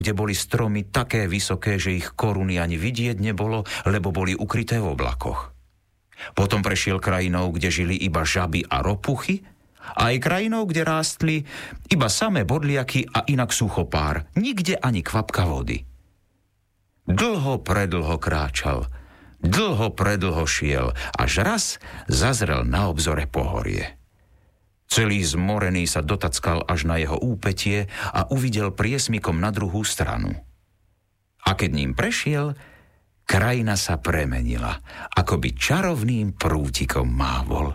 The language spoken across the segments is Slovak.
kde boli stromy také vysoké, že ich koruny ani vidieť nebolo, lebo boli ukryté v oblakoch. Potom prešiel krajinou, kde žili iba žaby a ropuchy, a aj krajinou, kde rástli iba samé bodliaky a inak suchopár, nikde ani kvapka vody. Dlho predlho kráčal, dlho predlho šiel, až raz zazrel na obzore pohorie. Celý zmorený sa dotackal až na jeho úpätie a uvidel priesmikom na druhú stranu. A keď ním prešiel, krajina sa premenila, ako by čarovným prútikom mávol.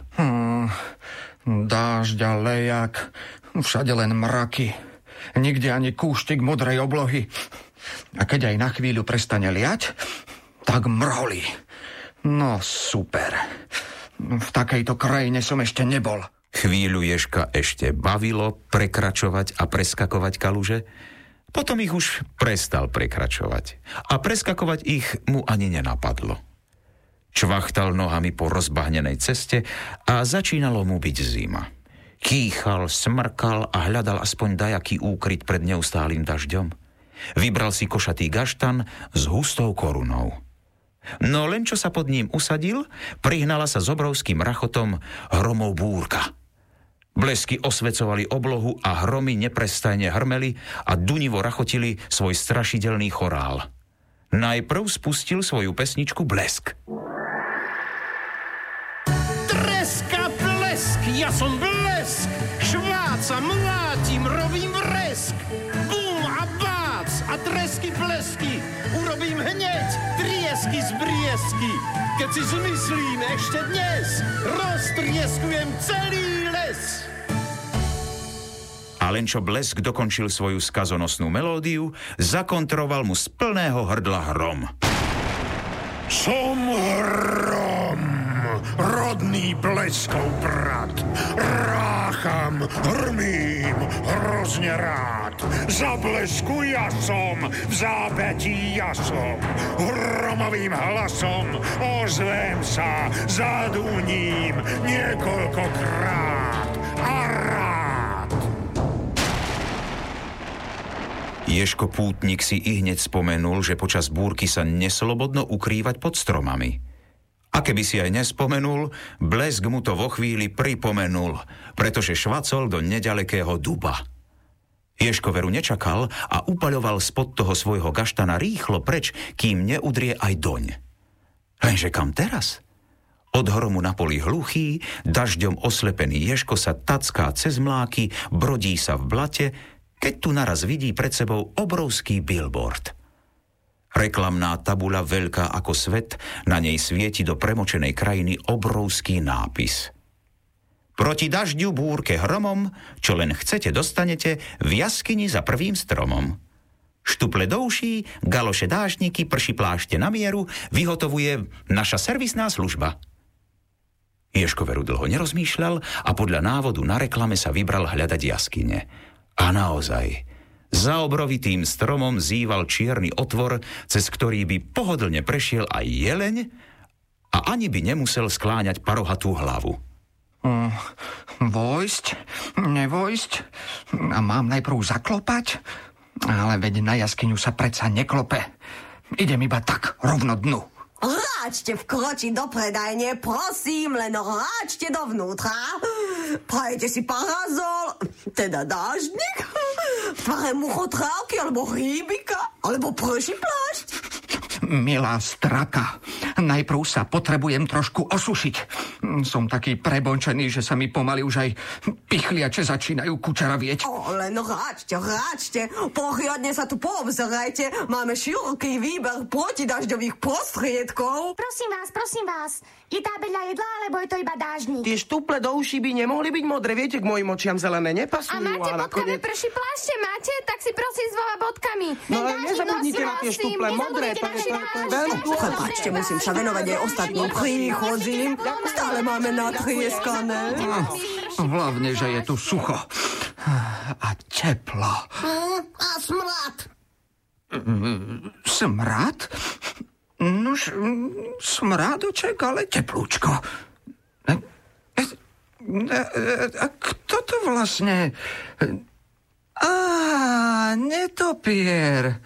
Dážď a lejak, všade len mraky, nikde ani kúštik modrej oblohy. A keď aj na chvíľu prestane liať, tak mrholí. No super. V takejto krajine som ešte nebol. Chvíľu Ježka ešte bavilo prekračovať a preskakovať kaluže, potom ich už prestal prekračovať a preskakovať ich mu ani nenapadlo. Čvachtal nohami po rozbahnenej ceste a začínalo mu byť zima. Kýchal, smrkal a hľadal aspoň dajaký úkryt pred neustálým dažďom. Vybral si košatý gaštan s hustou korunou. No len čo sa pod ním usadil, prihnala sa s obrovským rachotom hromov búrka. Blesky osvecovali oblohu a hromy neprestajne hrmeli a dunivo rachotili svoj strašidelný chorál. Najprv spustil svoju pesničku Blesk. Treska blesk, ja som blesk, šváca, mlátim, robím vresk. Bum a bác a tresky blesky, urobím hneď triesky z briesky. Keď si zmyslím ešte dnes, roztrieskujem celý les. A len čo Blesk dokončil svoju skazonosnú melódiu, zakontroval mu z plného hrdla hrom. Som Hrom, rodný Bleskov brat. Rácham, hrmím, hrozne rád. Za Blesku ja som, v zápätí ja som. Hromovým hlasom ozvem sa, zaduním niekoľkokrát. A rád. Ježko pútnik si ihneď spomenul, že počas búrky sa neslobodno ukrývať pod stromami. A keby si aj nespomenul, Blesk mu to vo chvíli pripomenul, pretože švacol do nedalekého duba. Ježko veru nečakal a upaľoval spod toho svojho gaštana rýchlo preč, kým neudrie aj doň. Lenže kam teraz? Od hromu na poli hluchý, dažďom oslepený Ježko sa tacká cez mláky, brodí sa v blate, keď tu naraz vidí pred sebou obrovský billboard. Reklamná tabuľa veľká ako svet, na nej svieti do premočenej krajiny obrovský nápis. Proti dažďu, búrke, hromom, čo len chcete, dostanete v jaskyni za prvým stromom. Štuple do uší, galoše dážniky, prši plášte na mieru, vyhotovuje naša servisná služba. Ježko veru dlho nerozmýšľal a podľa návodu na reklame sa vybral hľadať jaskyne. A naozaj, za obrovitým stromom zýval čierny otvor, cez ktorý by pohodlne prešiel aj jeleň a ani by nemusel skláňať parohatú hlavu. Vojsť? Nevojsť? A mám najprv zaklopať? Ale veď na jaskyňu sa predsa neklope. Idem iba tak, rovno dnu. Ráčte vkročiť do predajne, prosím, len ráčte dovnútra. Prajete si parazol, teda dáždnik, tvare muchotrávky, alebo hýbika, alebo prší plášť. Milá straka, najprv sa potrebujem trošku osušiť. Som taký prebončený, že sa mi pomaly už aj pichliače začínajú kučaravieť. Len ráčte, poriadne sa tu poobzerajte. Máme široký výber protidažďových prostriedkov. Prosím vás, je tábeľa jedla, alebo je to iba dážnik? Tie štuple do uší by nemohli byť modré, viete, k mojim očiam zelené nepasujú. A máte bodkové prší plášte, máte? Tak si prosím s dvoma bodkami. No ale nezabudnite na tie štuple modré, to je veľmi dôležité. Prepačte, musím sa venovať aj ostatným príchodzím. Stále máme natrieskané. Hlavne, že je tu sucho. A teplo. A smrad. Smrad? Nož, smrádoček, ale teplúčko. A kto to vlastne... Á, netopier.